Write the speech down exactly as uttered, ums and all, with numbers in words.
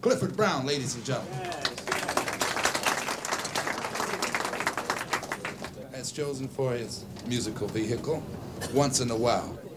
Clifford Brown, ladies and gentlemen. Has chosen for his musical vehicle, Once in a While.